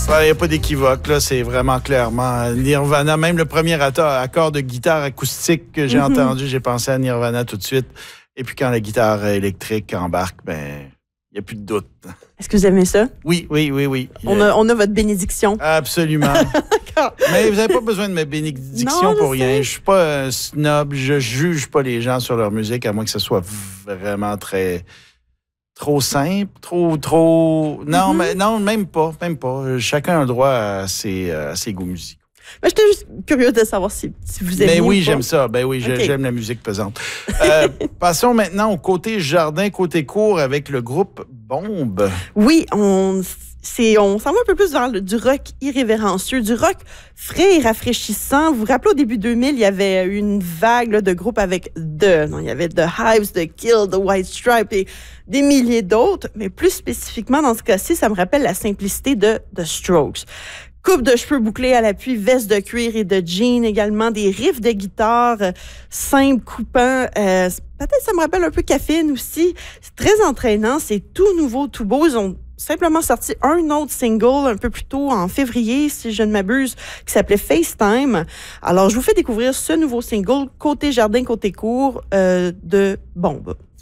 Il n'y a pas d'équivoque, là, c'est vraiment clairement Nirvana. Même le premier accord de guitare acoustique que j'ai entendu, j'ai pensé à Nirvana tout de suite. Et puis quand la guitare électrique embarque, il n'y a plus de doute. Est-ce que vous aimez ça? Oui. On a votre bénédiction. Absolument. Mais vous n'avez pas besoin de ma bénédiction pour rien. Je ne suis pas un snob, je juge pas les gens sur leur musique, à moins que ce soit vraiment trop simple, trop... Non, mais non, même pas. Chacun a le droit à ses goûts musicaux. Ben, j'étais juste curieuse de savoir si vous aimez. Ben oui, ou pas. j'aime ça. Ben oui, Okay. j'aime la musique pesante. Passons maintenant au côté jardin, côté court avec le groupe Bombe. Oui, on s'en va un peu plus vers du rock irrévérencieux, du rock frais et rafraîchissant. Vous vous rappelez, au début 2000, il y avait une vague là, de groupes avec il y avait The Hives, The Kill, The White Stripe et des milliers d'autres. Mais plus spécifiquement, dans ce cas-ci, ça me rappelle la simplicité de The Strokes. Coupe de cheveux bouclés à l'appui, veste de cuir et de jeans également, des riffs de guitare simples, coupants. Peut-être ça me rappelle un peu Caffeine aussi. C'est très entraînant, c'est tout nouveau, tout beau. Ils ont simplement sorti un autre single un peu plus tôt, en février, si je ne m'abuse, qui s'appelait FaceTime. Alors, je vous fais découvrir ce nouveau single, côté jardin, côté court, de Bombe.